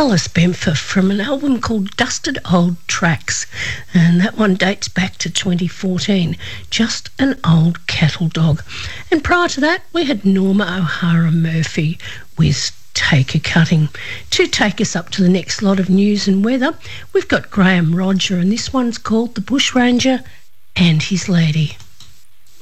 Alice Bemfer from an album called Dusted Old Tracks, and that one dates back to 2014, Just an Old Cattle Dog. And prior to that, we had Norma O'Hara Murphy with Take a Cutting. To take us up to the next lot of news and weather, we've got Graham Roger, and this one's called The Bushranger and His Lady.